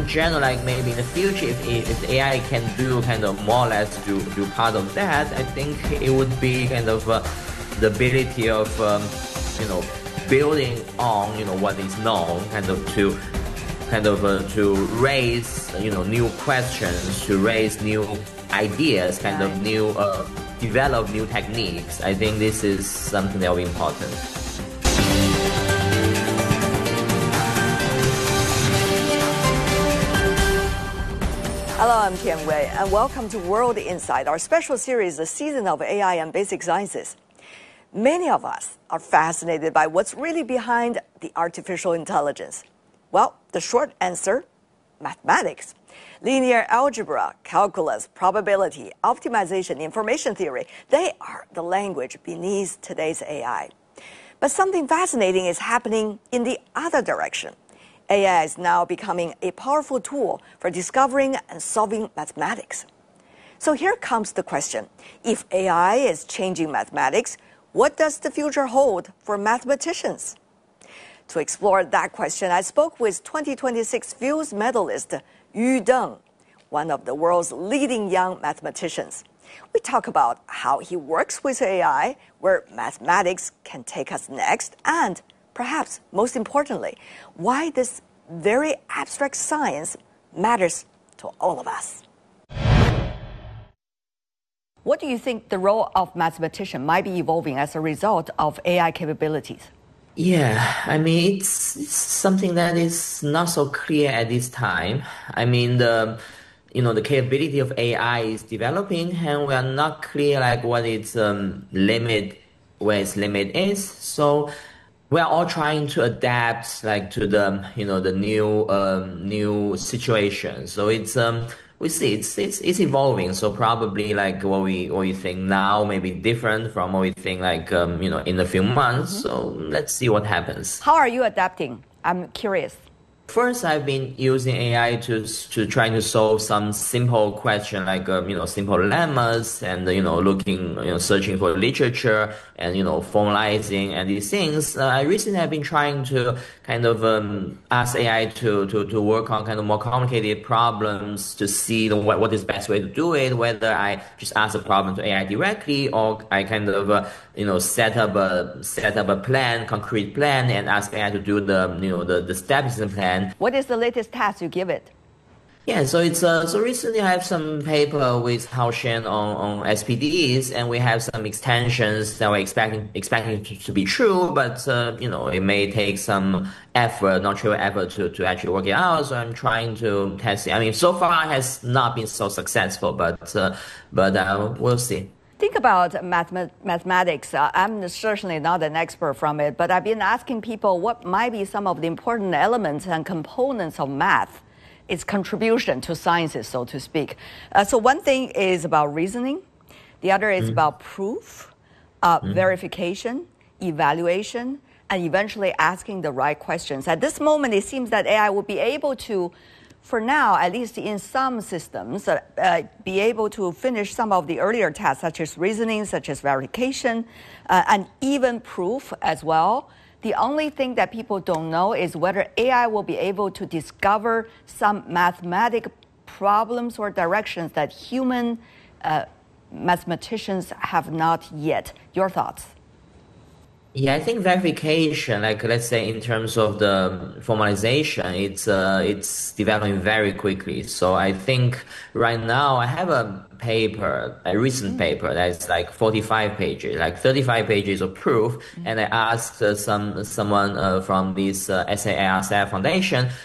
general, like maybe in the future, if AI can do kind of more or less do part of that, I think it would be kind of the ability of building on what is known, to raise new questions, to raise new ideas, develop new techniques. I think this is something that will be important. Hello, I'm Tian Wei, and welcome to World Insight, our special series, The Season of AI and Basic Sciences. Many of us are fascinated by what's really behind the artificial intelligence. Well, the short answer, mathematics. Linear algebra, calculus, probability, optimization, information theory, they are the language beneath today's AI. But something fascinating is happening in the other direction. AI is now becoming a powerful tool for discovering and solving mathematics. So here comes the question. If AI is changing mathematics, what does the future hold for mathematicians? To explore that question, I spoke with 2026 Fields medalist Yu Deng, one of the world's leading young mathematicians. We talk about how he works with AI, where mathematics can take us next, and perhaps most importantly, why this very abstract science matters to all of us. What do you think the role of mathematician might be evolving as a result of AI capabilities? Yeah, I mean, it's something that is not so clear at this time. I mean, the capability of AI is developing, and we are not clear like what its limit, where its limit is. So we are all trying to adapt like to the the new situation. So it's we see it's evolving. So probably like what we think now may be different from what we think like in a few months. Mm-hmm. So let's see what happens. How are you adapting? I'm curious. First, I've been using AI to try to solve some simple question like simple lemmas and looking searching for literature and formalizing and these things. I recently have been trying to kind of ask AI to work on kind of more complicated problems to see what is the best way to do it. Whether I just ask a problem to AI directly or I kind of set up a plan, concrete plan, and ask AI to do the steps in the plan. What is the latest task you give it? Yeah, so it's so recently I have some paper with Hao Shen on SPDs, and we have some extensions that we're expecting to be true, but it may take some effort, not trivial effort to actually work it out. So I'm trying to test it. I mean, so far it has not been so successful, but we'll see. Think about mathematics. I'm certainly not an expert from it, but I've been asking people what might be some of the important elements and components of math, its contribution to sciences, so to speak. So one thing is about reasoning. The other is about proof, verification, evaluation, and eventually asking the right questions. At this moment, it seems that AI will be able to, for now, at least in some systems, be able to finish some of the earlier tasks, such as reasoning, such as verification, and even proof as well. The only thing that people don't know is whether AI will be able to discover some mathematical problems or directions that human mathematicians have not yet. Your thoughts? Yeah, I think verification, like let's say in terms of the formalization, it's developing very quickly. So I think right now I have a recent paper that's like 45 pages, like 35 pages of proof, and I asked someone from this SARSF Foundation